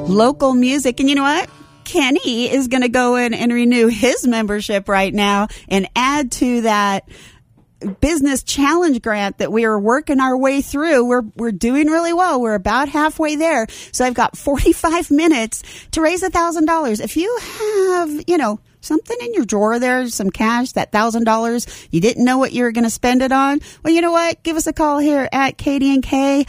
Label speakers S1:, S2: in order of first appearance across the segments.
S1: local music. And you know what? Kenny is going to go in and renew his membership right now and add to that business challenge grant that we are working our way through. We're doing really well. We're about halfway there. So I've got 45 minutes to raise $1,000. If you have, something in your drawer there, some cash, that $1,000, you didn't know what you were going to spend it on, well, you know what? Give us a call here at KDNK,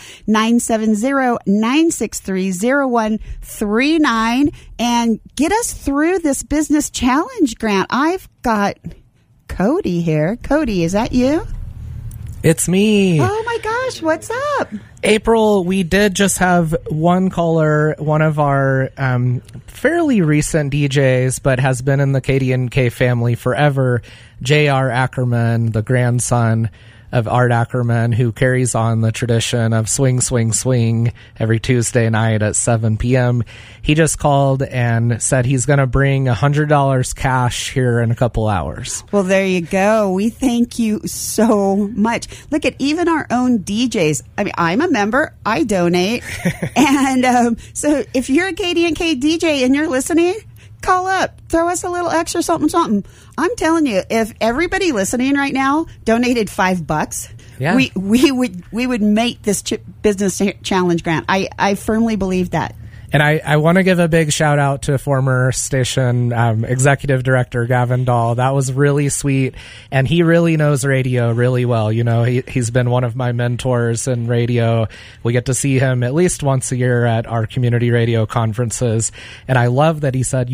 S1: 970-963-0139, and get us through this business challenge grant. I've got Cody here. Cody, is that you?
S2: It's me.
S1: Oh my gosh, what's up?
S2: April, we did just have one caller, one of our fairly recent DJs, but has been in the KDNK family forever, J.R. Ackerman, the grandson of Art Ackerman, who carries on the tradition of Swing, Swing, Swing every Tuesday night at 7 p.m. He just called and said he's going to bring $100 cash here in a couple hours.
S1: Well, there you go. We thank you so much. Look at even our own DJs. I mean, I'm a member. I donate. And so if you're a KDNK DJ and you're listening, call up, throw us a little extra something. I'm telling you, if everybody listening right now donated $5,
S2: yeah,
S1: we would make this business challenge grant. I firmly believe that.
S2: And I want to give a big shout out to former station executive director Gavin Dahl. That was really sweet, and he really knows radio really well. He's been one of my mentors in radio. We get to see him at least once a year at our community radio conferences, and I love that he said,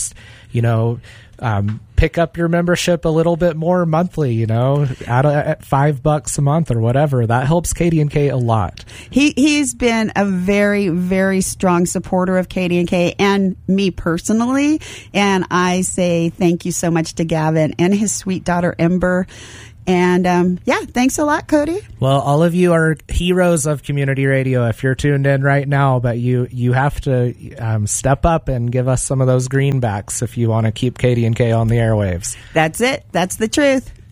S2: pick up your membership a little bit more monthly, at $5 a month or whatever. That helps KDNK a lot.
S1: He's been a very, very strong supporter of KDNK and me personally. And I say thank you so much to Gavin and his sweet daughter, Ember. And thanks a lot, Cody.
S2: Well, all of you are heroes of community radio if you're tuned in right now, but you have to step up and give us some of those greenbacks if you want to keep KDNK on the airwaves.
S1: That's it. That's the truth.